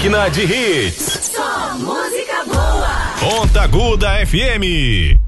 máquina de hits. Só música boa. Ponta Aguda FM.